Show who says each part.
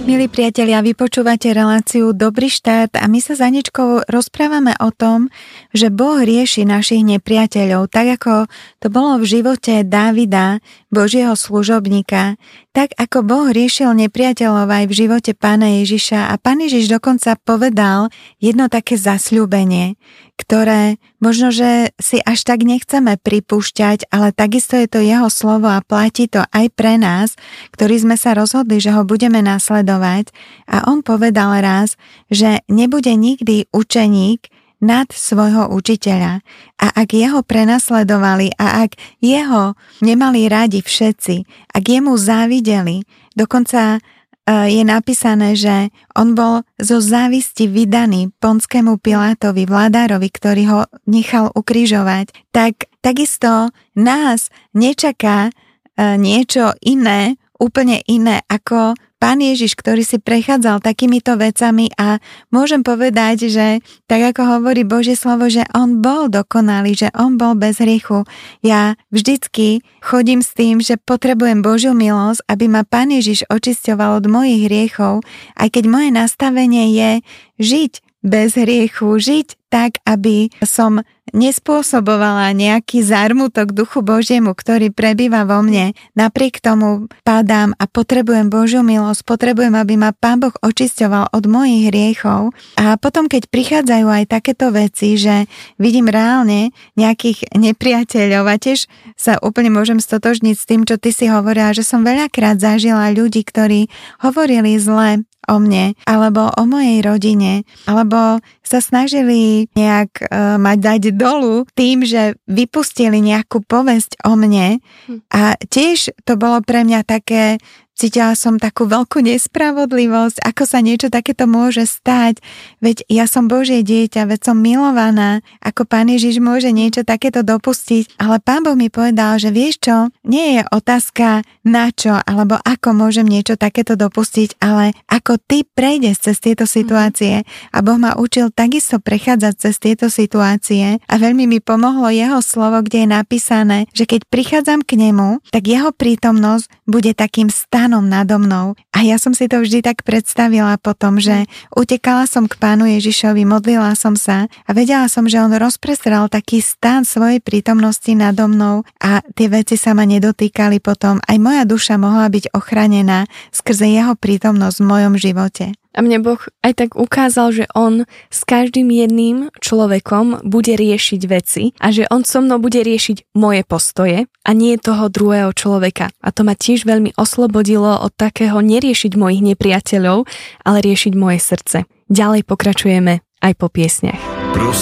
Speaker 1: Milí priatelia, vy počúvate reláciu Dobrý štart a my sa s Aničkou rozprávame o tom, že Boh rieši našich nepriateľov, tak ako to bolo v živote Dávida, Božieho služobníka, tak ako Boh riešil nepriateľov aj v živote Pána Ježiša a Pán Ježiš dokonca povedal jedno také zasľúbenie, ktoré možno, že si až tak nechceme pripúšťať, ale takisto je to jeho slovo a platí to aj pre nás, ktorí sme sa rozhodli, že ho budeme nasledovať. A on povedal raz, že nebude nikdy učeník nad svojho učiteľa. A ak jeho prenasledovali a ak jeho nemali radi všetci, ak jemu závideli, dokonca je napísané, že on bol zo závisti vydaný Ponskému Pilátovi, vládárovi, ktorý ho nechal ukrižovať, tak takisto nás nečaká niečo iné, úplne iné ako Pán Ježiš, ktorý si prechádzal takýmito vecami a môžem povedať, že tak ako hovorí Božie slovo, že on bol dokonalý, že on bol bez hriechu. Ja vždycky chodím s tým, že potrebujem Božiu milosť, aby ma Pán Ježiš očisťoval od mojich hriechov, aj keď moje nastavenie je žiť bez hriechu, žiť tak, aby som nespôsobovala nejaký zármutok Duchu Božiemu, ktorý prebýva vo mne. Napriek tomu padám a potrebujem Božiu milosť, potrebujem, aby ma Pán Boh očisťoval od mojich hriechov. A potom, keď prichádzajú aj takéto veci, že vidím reálne nejakých nepriateľov a tiež sa úplne môžem stotožniť s tým, čo ty si hovorila, že som veľakrát zažila ľudí, ktorí hovorili zle o mne, alebo o mojej rodine, alebo sa snažili nejak mať dať dolu tým, že vypustili nejakú povesť o mne a tiež to bolo pre mňa také, cítila som takú veľkú nespravodlivosť, ako sa niečo takéto môže stať, veď ja som Božie dieťa, veď som milovaná, ako Pán Ježiš môže niečo takéto dopustiť, ale Pán Boh mi povedal, že vieš čo, nie je otázka na čo, alebo ako môžem niečo takéto dopustiť, ale ako ty prejdeš cez tieto situácie a Boh ma učil takisto prechádzať cez tieto situácie a veľmi mi pomohlo jeho slovo, kde je napísané, že keď prichádzam k nemu, tak jeho prítomnosť bude takým stanom nado mnou. A ja som si to vždy tak predstavila potom, že utekala som k Pánu Ježišovi, modlila som sa a vedela som, že on rozprestral taký stan svojej prítomnosti nado mnou a tie veci sa ma nedotýkali potom. Aj moja duša mohla byť ochranená skrze jeho prítomnosť v mojom živote.
Speaker 2: A mne Boh aj tak ukázal, že on s každým jedným človekom bude riešiť veci a že on so mnou bude riešiť moje postoje a nie toho druhého človeka. A to ma tiež veľmi oslobodilo od takého neriešiť mojich nepriateľov, ale riešiť moje srdce. Ďalej pokračujeme aj po piesniach.